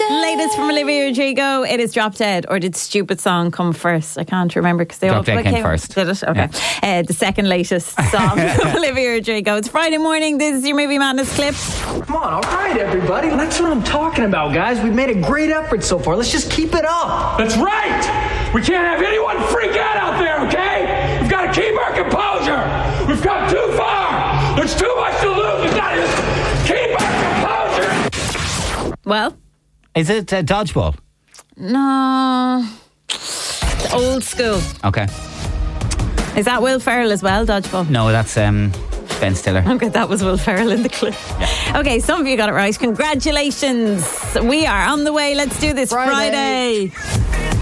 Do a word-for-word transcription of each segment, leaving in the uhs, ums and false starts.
Latest from Olivia Rodrigo. It is Drop Dead, or did Stupid Song come first? I can't remember because they Drop all Dead came first. Did it? Okay. Yeah. Uh, the second latest song from Olivia Rodrigo. It's Friday morning. This is your Movie Madness clip. Come on, all right, everybody. That's what I'm talking about, guys. We've made a great effort so far. Let's just keep it up. That's right. We can't have anyone freak out out there, okay? We've got to keep our composure. We've come too far. There's too much to lose. We've got to just keep our composure. Well, is it uh, dodgeball? No, it's old school. Okay. Is that Will Ferrell as well, dodgeball? No, that's um, Ben Stiller. Okay, that was Will Ferrell in the clip. Yeah. Okay, some of you got it right. Congratulations. We are on the way. Let's do this Friday. Friday.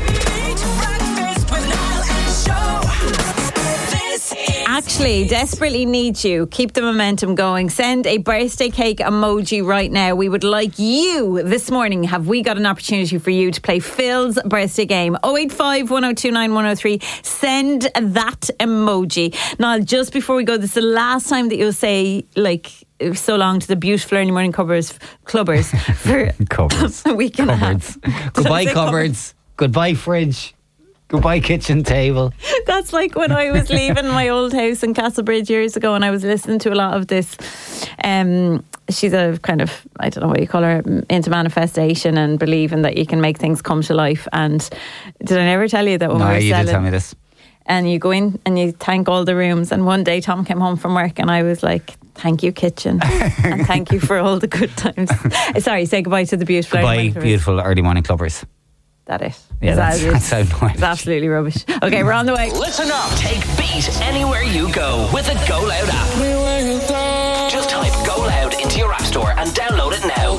Actually, desperately need you. Keep the momentum going. Send a birthday cake emoji right now. We would like you this morning. Have we got an opportunity for you to play Phil's birthday game? oh eight five, one oh two nine, one oh three. Send that emoji. Now, just before we go, this is the last time that you'll say, like, so long to the beautiful early morning cupboards, clubbers for cupboards. a week and cupboards. a half. Goodbye cupboards. cupboards. Goodbye fridge. Goodbye kitchen table. That's like when I was leaving my old house in Castlebridge years ago, and I was listening to a lot of this. Um, she's a kind of, I don't know what you call her, into manifestation and believing that you can make things come to life. And did I never tell you that when no, we were you selling? did tell me this. And you go in and you thank all the rooms. And one day Tom came home from work and I was like, thank you, kitchen. And thank you for all the good times. Sorry, say goodbye to the beautiful goodbye, early morning beautiful early morning clubbers. That it? Yeah, Is that's, that that sounds nice. It's absolutely rubbish. Okay, we're on the way. Listen up. Take Beat anywhere you go with the Go Loud app. Just type Go Loud into your app store and download it now.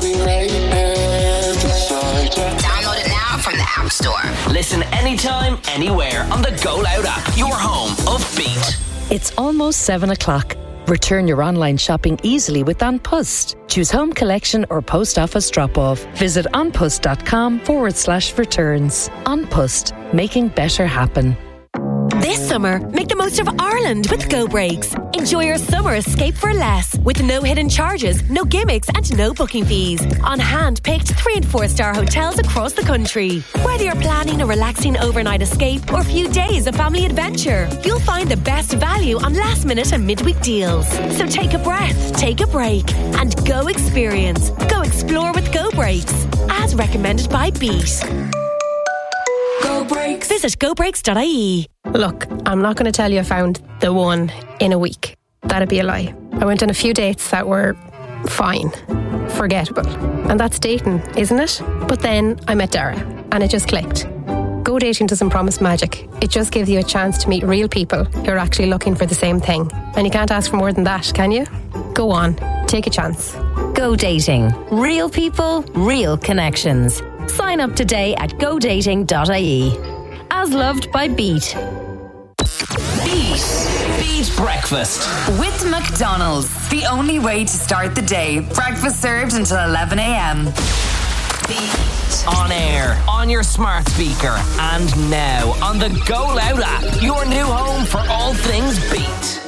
Download it now from the App Store. Listen anytime, anywhere on the Go Loud app. Your home of Beat. It's almost seven o'clock. Return your online shopping easily with An Post. Choose home collection or post office drop-off. Visit onpost.com forward slash returns. An Post, making better happen. This summer, make the most of Ireland with Go Breaks. Enjoy your summer escape for less, with no hidden charges, no gimmicks and no booking fees. On hand-picked three and four star hotels across the country. Whether you're planning a relaxing overnight escape or a few days of family adventure, you'll find the best value on last minute and midweek deals. So take a breath, take a break and go experience. Go explore with Go Breaks. As recommended by Beat. Go Breaks. Visit go breaks dot I E. Look, I'm not going to tell you I found the one in a week. That'd be a lie. I went on a few dates that were fine, forgettable. And that's dating, isn't it? But then I met Dara and it just clicked. Go Dating doesn't promise magic. It just gives you a chance to meet real people who are actually looking for the same thing. And you can't ask for more than that, can you? Go on, take a chance. Go Dating. Real people, real connections. Sign up today at go dating dot I E. As loved by Beat. Beat. Beat Breakfast. With McDonald's. The only way to start the day. Breakfast served until eleven a.m. Beat. On air, on your smart speaker, and now on the Go Loud app. Your new home for all things Beat.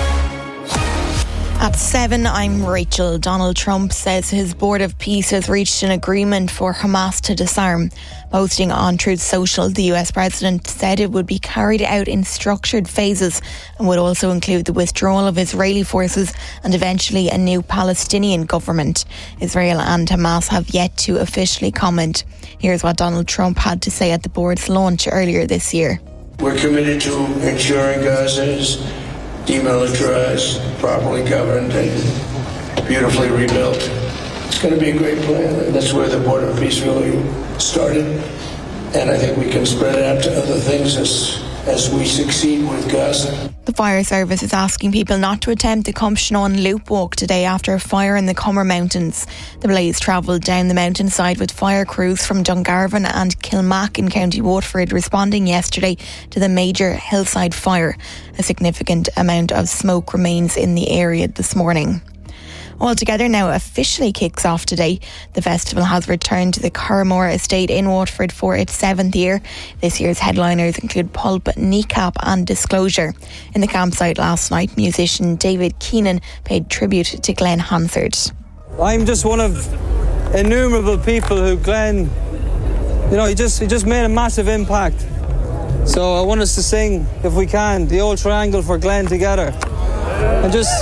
At seven, I'm Rachel. Donald Trump says his Board of Peace has reached an agreement for Hamas to disarm. Posting on Truth Social, the U S President said it would be carried out in structured phases and would also include the withdrawal of Israeli forces and eventually a new Palestinian government. Israel and Hamas have yet to officially comment. Here's what Donald Trump had to say at the board's launch earlier this year. We're committed to ensuring Gaza is demilitarized, properly governed, and beautifully rebuilt. It's going to be a great plan, and that's where the Board of Peace really started. And I think we can spread it out to other things as as we succeed with Gaza. The fire service is asking people not to attempt the Cumshanon Loop Walk today after a fire in the Comer Mountains. The blaze travelled down the mountainside with fire crews from Dungarvan and Kilmac in County Waterford responding yesterday to the major hillside fire. A significant amount of smoke remains in the area this morning. Altogether now officially kicks off today. The festival has returned to the Carramore Estate in Waterford for its seventh year. This year's headliners include Pulp, Kneecap and Disclosure. In the campsite last night, musician David Keenan paid tribute to Glenn Hansard. I'm just one of innumerable people who Glenn, you know, he just he just made a massive impact. So I want us to sing, if we can, the old triangle for Glenn together. And just...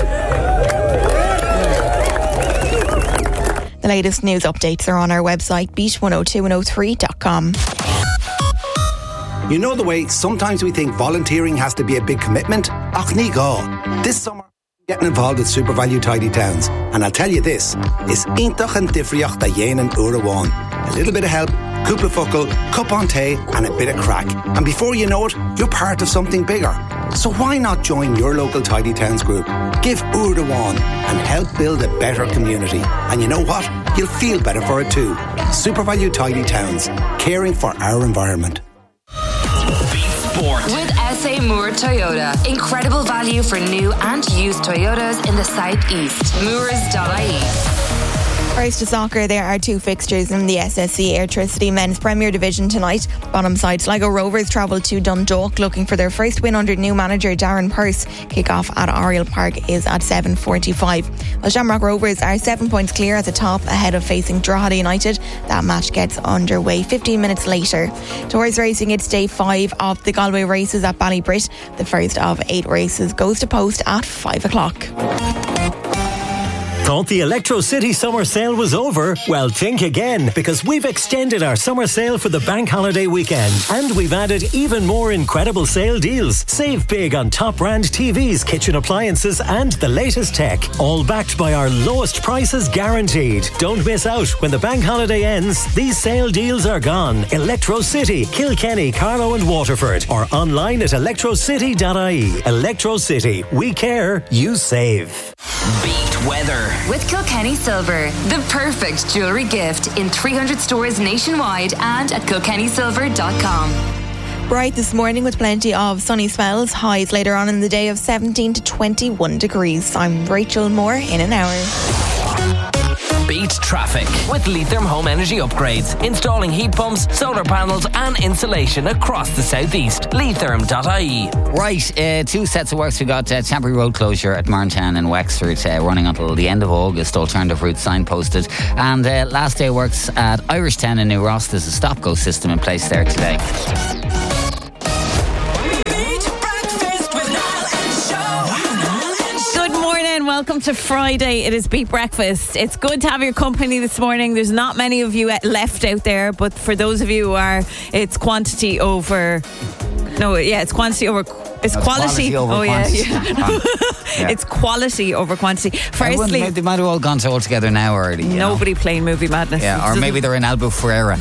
The latest news updates are on our website, beat one oh two one oh three dot com. You know the way sometimes we think volunteering has to be a big commitment? Ach ní gá. This summer, I'm getting involved with Super Value Tidy Towns. And I'll tell you this, is intach and difriocht da yénan urawan. A little bit of help, cúpla focal, cup on tea, and a bit of crack. And before you know it, you're part of something bigger. So why not join your local Tidy Towns group? Give Urdawan and help build a better community. And you know what? You'll feel better for it too. Super Value Tidy Towns, caring for our environment. Sport. With S A Moore Toyota. Incredible value for new and used Toyotas in the southeast. Moores dot I E. First to soccer, there are two fixtures in the S S C Airtricity Men's Premier Division tonight. Bottom side Sligo Rovers travel to Dundalk looking for their first win under new manager Darren Purse. Kick-off at Oriel Park is at seven forty-five. Well, Shamrock Rovers are seven points clear at the top ahead of facing Drogheda United. That match gets underway fifteen minutes later. Towards racing, it's day five of the Galway races at Ballybrit. The first of eight races goes to post at five o'clock. Thought the Electro City summer sale was over? Well, think again, because we've extended our summer sale for the bank holiday weekend, and we've added even more incredible sale deals. Save big on top brand T Vs, kitchen appliances and the latest tech, all backed by our lowest prices guaranteed. Don't miss out. When the bank holiday ends, these sale deals are gone. Electro City, Kilkenny, Carlow and Waterford, or online at electro city dot I E. Electro City, we care, you save. Beat weather. With Kilkenny Silver, the perfect jewellery gift in three hundred stores nationwide and at kilkenny silver dot com. Bright this morning with plenty of sunny spells. Highs later on in the day of seventeen to twenty-one degrees. I'm Rachel Moore in an hour. Beat traffic with Leitrim Home Energy Upgrades. Installing heat pumps, solar panels and insulation across the southeast. Leitrim dot I E. Right, uh, two sets of works. We got uh, temporary road closure at Marntown and Wexford uh, running until the end of August. Alternative route signposted. And uh, last day works at Irishtown in New Ross. There's a stop-go system in place there today. Welcome to Friday. It is Beat Breakfast. It's good to have your company this morning. There's not many of you left out there, but for those of you who are, it's quantity over. No, yeah, it's quantity over. It's no, quality. quality over oh quantity. yeah, yeah. yeah. It's quality over quantity. Firstly, they might have all gone to all together now already. Nobody know? playing Movie Madness. Yeah, or maybe they're in Albufeira.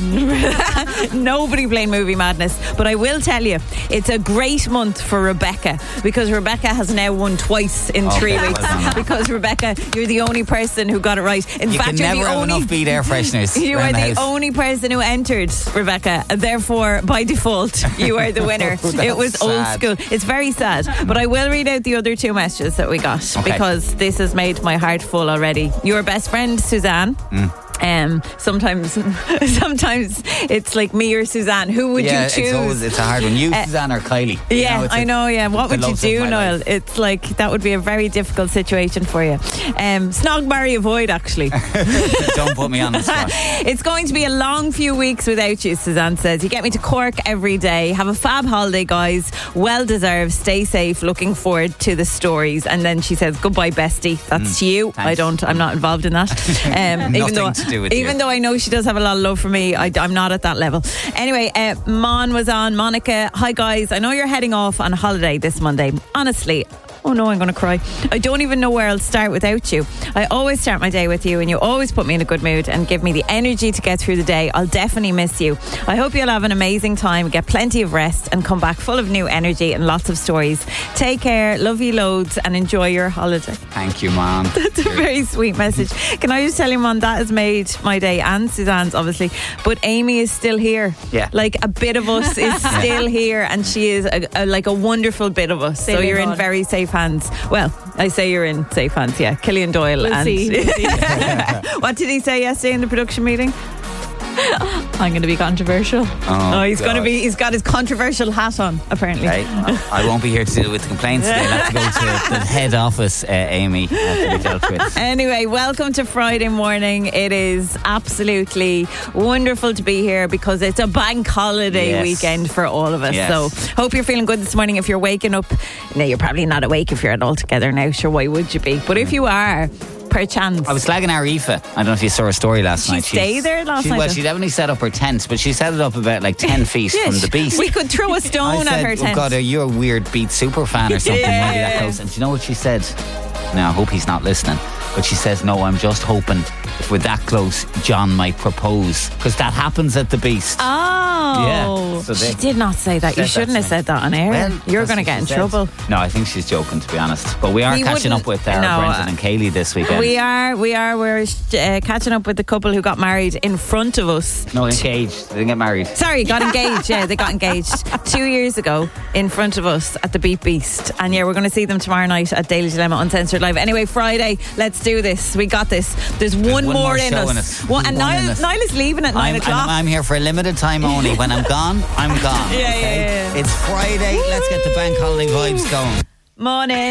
Nobody playing Movie Madness. But I will tell you, it's a great month for Rebecca because Rebecca has now won twice in okay, three weeks. Well because Rebecca, you're the only person who got it right. In you fact, can you're never the have only enough Beat air fresheners. You are the, the only person who entered, Rebecca. Therefore, by default, you are the winner. It was sad. Old school. It's very sad. But I will read out the other two messages that we got okay. because this has made my heart full already. Your best friend, Suzanne. Mm. Um, sometimes, sometimes it's like me or Suzanne. Who would yeah, you choose? It's, always, it's a hard one. You, uh, Suzanne, or Kylie. Yeah, you know, I know. Yeah, what would you do, Niall? Life. It's like that would be a very difficult situation for you. Um, snog, marry, avoid. Actually, don't put me on the spot. It's going to be a long few weeks without you, Suzanne says. You get me to Cork every day. Have a fab holiday, guys. Well deserved. Stay safe. Looking forward to the stories. And then she says, "Goodbye, bestie." That's mm, to you. Thanks. I don't. I'm not involved in that. Um, Nothing even though, to do with even you. though I know she does have a lot of love for me, I, I'm not at that level. Anyway, uh, Mon was on. Monica, hi guys. I know you're heading off on holiday this Monday. Honestly, oh no, I'm going to cry. I don't even know where I'll start without you. I always start my day with you and you always put me in a good mood and give me the energy to get through the day. I'll definitely miss you. I hope you'll have an amazing time, get plenty of rest and come back full of new energy and lots of stories. Take care, love you loads and enjoy your holiday. Thank you, Mom. That's a very sweet message. Can I just tell you, Mom, that has made my day and Suzanne's obviously, but Amy is still here. Yeah. Like a bit of us is still here and she is a, a, like a wonderful bit of us. So you're in very safe hands. Well, I say you're in safe hands, yeah. Killian Doyle. We'll and see. We'll see. What did he say yesterday in the production meeting? I'm going to be controversial. Oh, Oh, he's God. going to be. He's got his controversial hat on. Apparently. Right. I won't be here to deal with the complaints today. I'll have to go to the head office, uh, Amy, uh, to be dealt with. Anyway, welcome to Friday morning. It is absolutely wonderful to be here because it's a bank holiday Yes. weekend for all of us. Yes. So hope you're feeling good this morning. If you're waking up, no, you're probably not awake if you're all together now. Sure, why would you be? But if you are, perchance. I was slagging Arifa. I don't know if you saw her story last She night. stay She's- there last she, night, Well, though? she definitely set up her tent, but she set it up about like ten feet Yeah, from the beast. we could throw a I stone said, at her tent. oh God, are you a weird Beat super fan or something? Yeah. When you're that close? And do you know what she said? Now, I hope he's not listening. But she says, no, I'm just hoping if we're that close, John might propose. Because that happens at the Beast. Oh, Yeah, so they- she did not say that. You Said that shouldn't to have me. said that on air. Well, You're that's going to what get she in said. trouble. No, I think she's joking, to be honest. But we are We catching wouldn't- up with uh, no, Brendan uh, and Kaylee this weekend. We are, we are. We're uh, catching up with the couple who got married in front of us. No, engaged. They didn't get married. Sorry, got engaged. Yeah, they got engaged two years ago in front of us at the Beat Beast. And yeah, we're going to see them tomorrow night at Daily Dilemma Uncensored Live. Anyway, Friday, let's do this. We got this. There's one, one more, more in show us. in us. One, and One in Niall, us. Niall is leaving at nine I'm, o'clock. I'm, I'm here for a limited time only. When I'm gone, I'm gone. Yeah, okay? yeah, yeah. It's Friday. Let's get the bank holiday vibes going. Morning.